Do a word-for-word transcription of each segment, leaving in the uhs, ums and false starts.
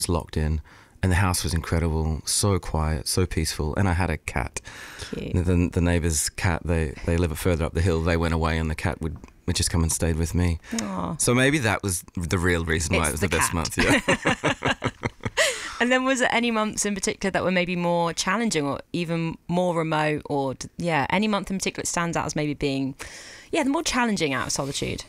was locked in, and the house was incredible, so quiet, so peaceful, and I had a cat. Cute. The, the neighbour's cat, they, they live further up the hill, they went away and the cat would, would just come and stayed with me. Aw. So maybe that was the real reason why It's it was the the, best cat. month. Yeah. And then was there any months in particular that were maybe more challenging or even more remote, or d- yeah, any month in particular that stands out as maybe being, yeah, the more challenging out of Solitude?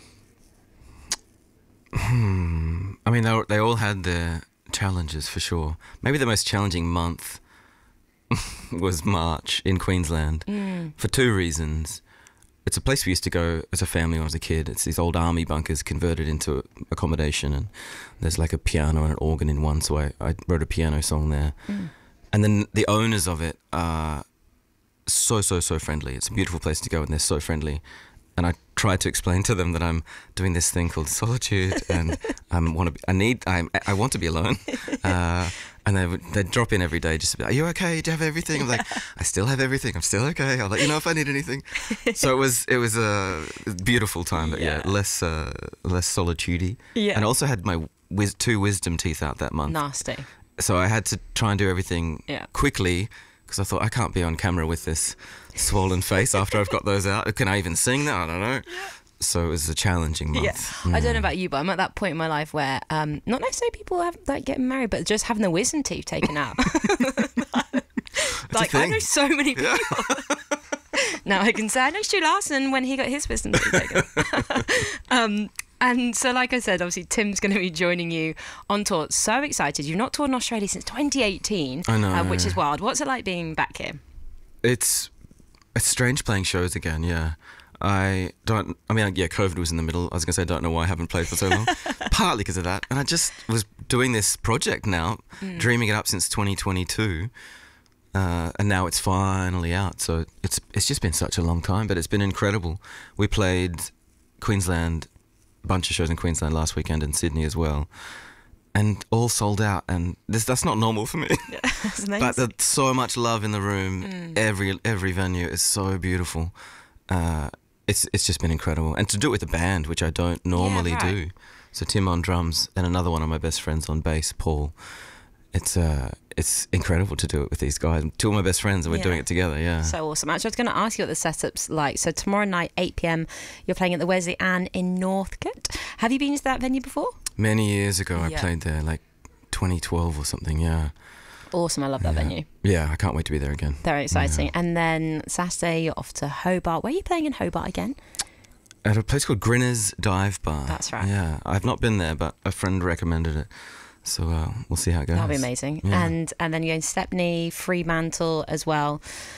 Hmm. I mean, they, were- they all had their challenges for sure. Maybe the most challenging month was March in Queensland Mm. for two reasons. It's a place we used to go as a family when I was a kid. It's these old army bunkers converted into accommodation, and there's like a piano and an organ in one, so I, I wrote a piano song there. Mm. And then the owners of it are so, so, so friendly. It's a beautiful place to go, and they're so friendly. And I tried to explain to them that I'm doing this thing called Solitude, and I want to. Be, I need. I. I want to be alone. Uh, and they would. They'd drop in every day, just to be. Are you okay? Do you have everything? I'm like, I still have everything. I'm still okay. I'll let you know if I need anything. So it was. It was a beautiful time, but yeah, Yeah. less. Uh, less solitude-y. Yeah. And I also had my wis- two wisdom teeth out that month. Nasty. So I had to try and do everything Yeah. quickly, because I thought I can't be on camera with this swollen face after I've got those out. Can I even sing that? I don't know. So it was a challenging month. Yeah, I don't know about you, but I'm at that point in my life where um, not necessarily people have like getting married, but just having the wisdom teeth taken out. Like I know so many people. Yeah. Now I can say I know Stu Larson when he got his wisdom teeth taken. um, and so, like I said, obviously Tim's going to be joining you on tour. So excited! You've not toured in Australia since twenty eighteen, I know, uh, which yeah. is wild. What's it like being back here? It's it's strange playing shows again. Yeah, I don't. I mean, yeah, COVID was in the middle. I was gonna say I don't know why I haven't played for so long. Partly because of that, and I just was doing this project now, Mm. dreaming it up since twenty twenty-two. Uh, and now it's finally out, so it's it's just been such a long time, but it's been incredible. We played Queensland, a bunch of shows in Queensland last weekend, and Sydney as well, and all sold out. And this that's not normal for me. That's amazing. But there's so much love in the room. Mm. Every every venue is so beautiful. Uh, it's it's just been incredible, and to do it with a band, which I don't normally right. do. So Tim on drums and another one of my best friends on bass, Paul. It's uh it's incredible to do it with these guys. Two of my best friends, and we're Yeah. doing it together. Yeah. So awesome. Actually, I was going to ask you what the setup's like. So tomorrow night, eight p.m, you're playing at the Wesley Anne in Northcote. Have you been to that venue before? Many years ago, I Yeah. played there, like twenty twelve or something. Yeah. Awesome. I love that yeah. venue. Yeah, I can't wait to be there again. Very exciting. Yeah. And then Saturday, you're off to Hobart. Where are you playing in Hobart again? At a place called Grinner's Dive Bar. That's right. Yeah, I've not been there, but a friend recommended it. So uh, we'll see how it goes. That'll be amazing. Yeah. And and then you're in Stepney, Fremantle as well.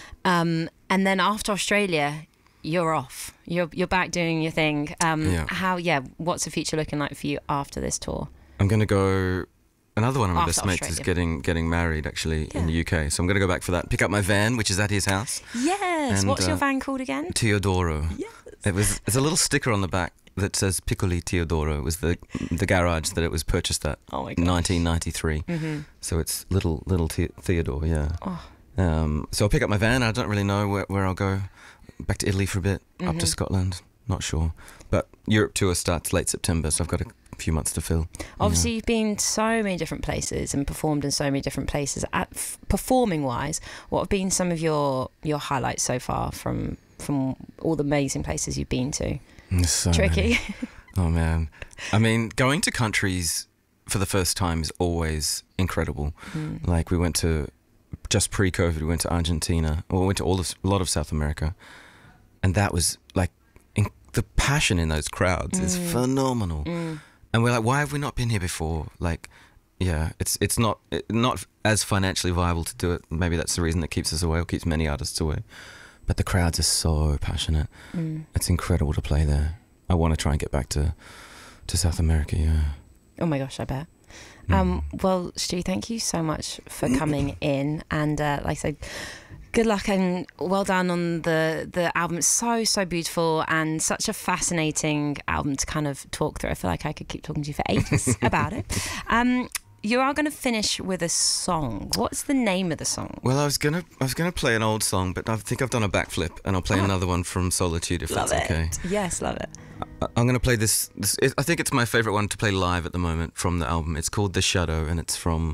Um, and then after Australia, you're off. You're you're back doing your thing. Um, Yeah. How? Yeah. What's the future looking like for you after this tour? I'm going to go. Another one of my After best mates is Australia. getting getting married actually in Yeah. the U K, so I'm going to go back for that. Pick up my van, which is at his house, Yes. And, What's your uh, van called again? Teodoro. Yes. It was. It's a little sticker on the back that says Piccoli Teodoro. It was the the garage that it was purchased at. Oh my gosh. nineteen ninety-three. Mm-hmm. So it's little little the- Theodore. Yeah. Oh. Um, so I'll pick up my van. I don't really know where, where I'll go. Back to Italy for a bit. Up to Mhm. Scotland. Not sure. But Europe tour starts late September, so I've got a few months to fill. Obviously, you've been so many different places and performed in so many different places. At f- performing-wise, what have been some of your your highlights so far from from all the amazing places you've been to? There's so Tricky. many. Oh man, I mean, going to countries for the first time is always incredible. Mm. Like we went to just pre-COVID, we went to Argentina, or we went to all of a lot of South America, and that was like in, the passion in those crowds is Mm. phenomenal. Mm. And we're like, why have we not been here before? Like, yeah, it's it's not it, not as financially viable to do it. Maybe that's the reason that keeps us away, or keeps many artists away. But the crowds are so passionate. Mm. It's incredible to play there. I want to try and get back to to South America. Yeah. Oh my gosh, I bet. Mm. Um, well, Stu, thank you so much for coming in, and uh, like I said, good luck and well done on the the album. It's so so beautiful and such a fascinating album to kind of talk through. I feel like I could keep talking to you for ages about it. Um, you are going to finish with a song. What's the name of the song? Well, I was gonna I was gonna play an old song, but I think I've done a backflip, and I'll play Oh. another one from Solitude if Love that's it. okay. Yes, love it. I- I'm gonna play this. This I think it's my favorite one to play live at the moment from the album. It's called The Shadow, and it's from